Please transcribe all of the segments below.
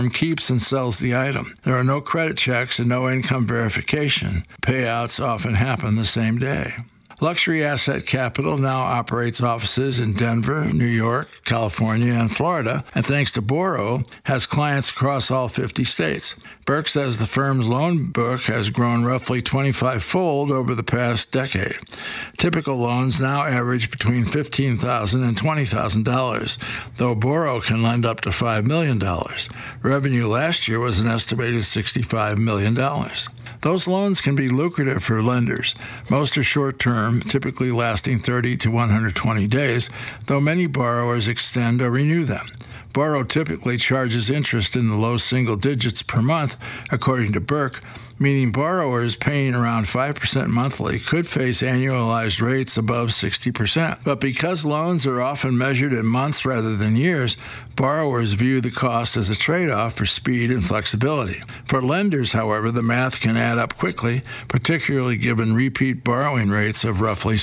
keeps and sells the item. There are no credit checks and no income verification. Payouts often happen the same day. Luxury Asset Capital now operates offices in Denver, New York, California, and Florida, and thanks to Borrow, has clients across all 50 states. Burke says the firm's loan book has grown roughly 25-fold over the past decade. Typical loans now average between $15,000 and $20,000, though Borrow can lend up to $5 million. Revenue last year was an estimated $65 million. Those loans can be lucrative for lenders. Most are short-term, typically lasting 30 to 120 days, though many borrowers extend or renew them. Borrow typically charges interest in the low single digits per month, according to Burke, meaning borrowers paying around 5% monthly could face annualized rates above 60%. But because loans are often measured in months rather than years, borrowers view the cost as a trade-off for speed and flexibility. For lenders, however, the math can add up quickly, particularly given repeat borrowing rates of roughly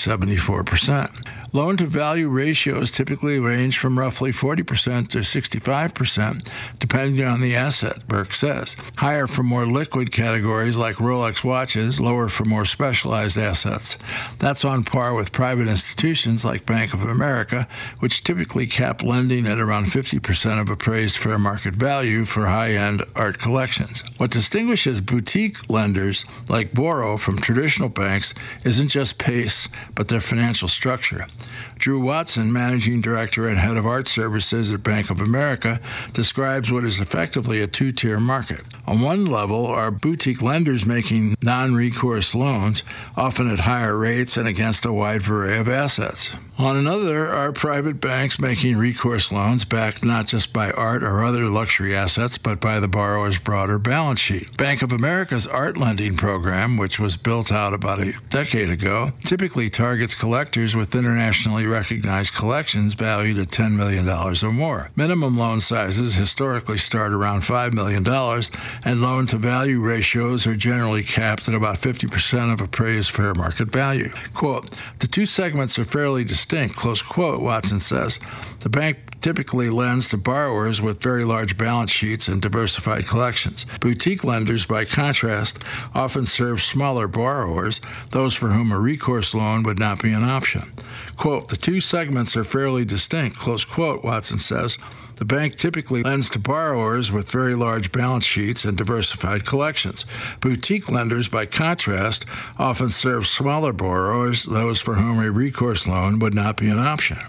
74%. Loan-to-value ratios typically range from roughly 40% to 65%, depending on the asset, Burke says. Higher for more liquid categories like Rolex watches, lower for more specialized assets. That's on par with private institutions like Bank of America, which typically cap lending at around 50% of appraised fair market value for high-end art collections. What distinguishes boutique lenders like Borrow from traditional banks isn't just pace, but their financial structure. Drew Watson, managing director and head of art services at Bank of America, describes what is effectively a two-tier market. On one level are boutique lenders making non-recourse loans, often at higher rates and against a wide array of assets. On another are private banks making recourse loans backed not just by art or other luxury assets, but by the borrower's broader balance sheet. Bank of America's art lending program, which was built out about a decade ago, typically targets collectors with internationally recognized collections valued at $10 million or more. Minimum loan sizes historically start around $5 million, and loan-to-value ratios are generally capped at about 50% of appraised fair market value. Quote, "The two segments are fairly distinct," close quote, Watson says. The bank typically lends to borrowers with very large balance sheets and diversified collections. Boutique lenders, by contrast, often serve smaller borrowers, those for whom a recourse loan would not be an option. Quote, "The two segments are fairly distinct," close quote, Watson says. The bank typically lends to borrowers with very large balance sheets and diversified collections. Boutique lenders, by contrast, often serve smaller borrowers, those for whom a recourse loan would not be an option.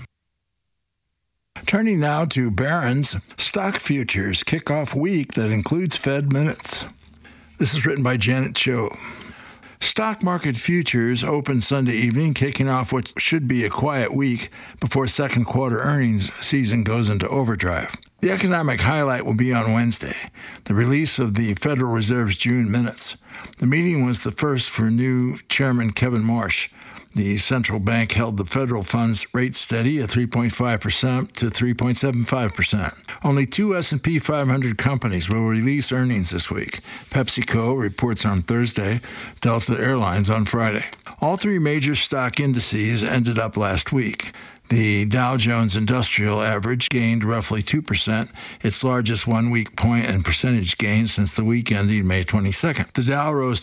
Turning now to Barron's, stock futures kick off week that includes Fed minutes. This is written by Janet Cho. Stock market futures opened Sunday evening, kicking off what should be a quiet week before second quarter earnings season goes into overdrive. The economic highlight will be on Wednesday, the release of the Federal Reserve's June minutes. The meeting was the first for new Chairman Kevin Marsh. The central bank held the federal funds rate steady at 3.5% to 3.75%. Only two S&P 500 companies will release earnings this week. PepsiCo reports on Thursday, Delta Airlines on Friday. All three major stock indices ended up last week. The Dow Jones Industrial Average gained roughly 2%, its largest one-week point and percentage gain since the week ending May 22nd. The Dow rose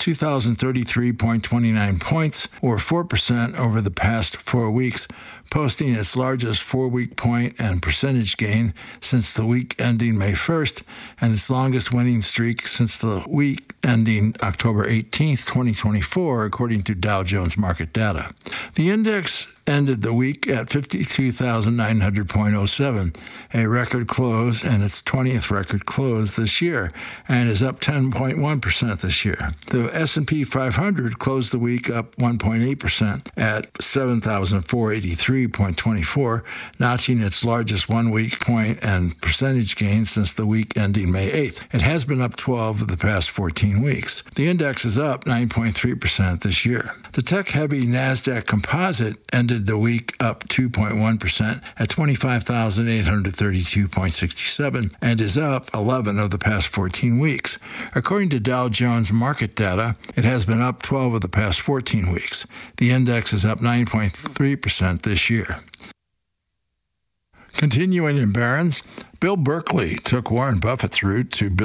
2,033.29 points, or 4% over the past 4 weeks, posting its largest 4-week point and percentage gain since the week ending May 1st, and its longest winning streak since the week ending October 18th, 2024, according to Dow Jones market data. The index ended the week at 52,900.07, a record close and its 20th record close this year, and is up 10.1% this year. The S&P 500 closed the week up 1.8% at 7,483.24, notching its largest one-week point and percentage gain since the week ending May 8th. It has been up 12 of the past 14 weeks. The index is up 9.3% this year. The tech-heavy NASDAQ Composite ended the week up 2.1% at 25,832.67 and is up 11 of the past 14 weeks. According to Dow Jones market data, it has been up 12 of the past 14 weeks. The index is up 9.3% this year. Continuing in Barron's, Bill Berkley took Warren Buffett's route to